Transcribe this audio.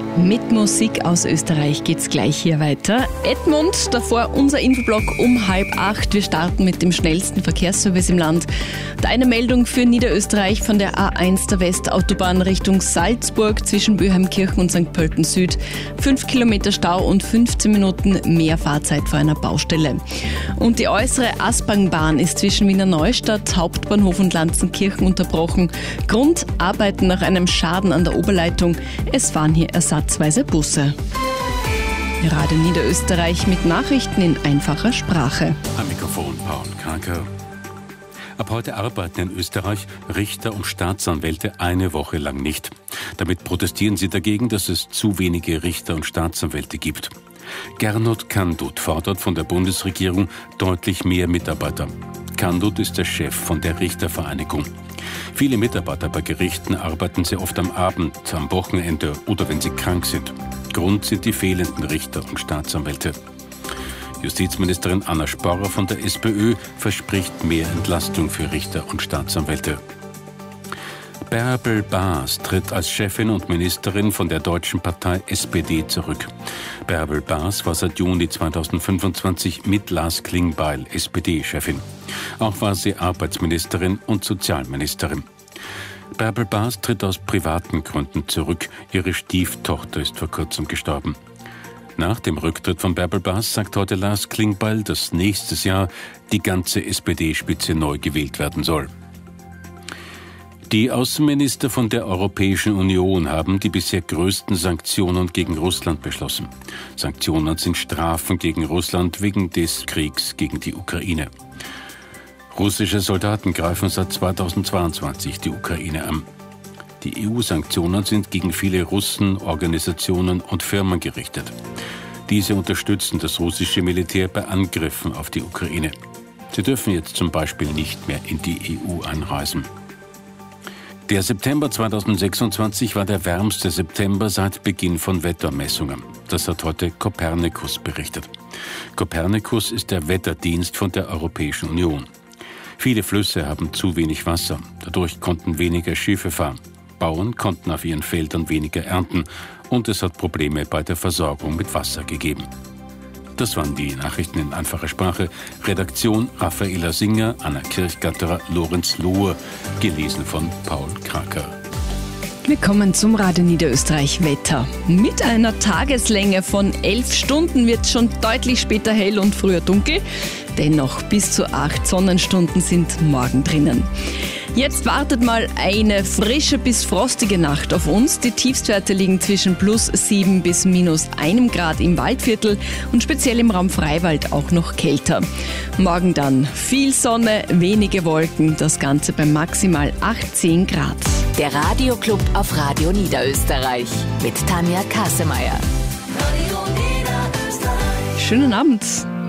Mit Musik aus Österreich geht's gleich hier weiter. Edmund, davor unser Infoblock um 7:30. Wir starten mit dem schnellsten Verkehrsservice im Land. Eine Meldung für Niederösterreich von der A1 der Westautobahn Richtung Salzburg zwischen Böheimkirchen und St. Pölten Süd. 5 Kilometer Stau und 15 Minuten mehr Fahrzeit vor einer Baustelle. Und die äußere Aspernbahn ist zwischen Wiener Neustadt, Hauptbahnhof und Lanzenkirchen unterbrochen. Grund: Arbeiten nach einem Schaden an der Oberleitung. Es fahren hier ersatzweise Busse. Radio Niederösterreich mit Nachrichten in einfacher Sprache. Am Mikrofon Paul Kraker. Ab heute arbeiten in Österreich Richter und Staatsanwälte eine Woche lang nicht. Damit protestieren sie dagegen, dass es zu wenige Richter und Staatsanwälte gibt. Gernot Kandut fordert von der Bundesregierung deutlich mehr Mitarbeiter. Kandut ist der Chef von der Richtervereinigung. Viele Mitarbeiter bei Gerichten arbeiten sehr oft am Abend, am Wochenende oder wenn sie krank sind. Grund sind die fehlenden Richter und Staatsanwälte. Justizministerin Anna Sporrer von der SPÖ verspricht mehr Entlastung für Richter und Staatsanwälte. Bärbel Baas tritt als Chefin und Ministerin von der deutschen Partei SPD zurück. Bärbel Baas war seit Juni 2025 mit Lars Klingbeil SPD-Chefin. Auch war sie Arbeitsministerin und Sozialministerin. Bärbel Baas tritt aus privaten Gründen zurück. Ihre Stieftochter ist vor kurzem gestorben. Nach dem Rücktritt von Bärbel Baas sagt heute Lars Klingbeil, dass nächstes Jahr die ganze SPD-Spitze neu gewählt werden soll. Die Außenminister von der Europäischen Union haben die bisher größten Sanktionen gegen Russland beschlossen. Sanktionen sind Strafen gegen Russland wegen des Kriegs gegen die Ukraine. Russische Soldaten greifen seit 2022 die Ukraine an. Die EU-Sanktionen sind gegen viele Russen, Organisationen und Firmen gerichtet. Diese unterstützen das russische Militär bei Angriffen auf die Ukraine. Sie dürfen jetzt zum Beispiel nicht mehr in die EU einreisen. Der September 2026 war der wärmste September seit Beginn von Wettermessungen. Das hat heute Copernicus berichtet. Copernicus ist der Wetterdienst von der Europäischen Union. Viele Flüsse haben zu wenig Wasser. Dadurch konnten weniger Schiffe fahren. Bauern konnten auf ihren Feldern weniger ernten. Und es hat Probleme bei der Versorgung mit Wasser gegeben. Das waren die Nachrichten in einfacher Sprache. Redaktion Raffaela Singer, Anna Kirchgatterer, Lorenz Lohr. Gelesen von Paul Kraker. Wir kommen zum Radio Niederösterreich Wetter. Mit einer Tageslänge von 11 Stunden wird es schon deutlich später hell und früher dunkel. Dennoch bis zu 8 Sonnenstunden sind morgen drinnen. Jetzt wartet mal eine frische bis frostige Nacht auf uns. Die Tiefstwerte liegen zwischen +7 bis -1 Grad im Waldviertel und speziell im Raum Freiwald auch noch kälter. Morgen dann viel Sonne, wenige Wolken, das Ganze bei maximal 18 Grad. Der Radioclub auf Radio Niederösterreich mit Tanja Kasemeyer. Schönen Abend.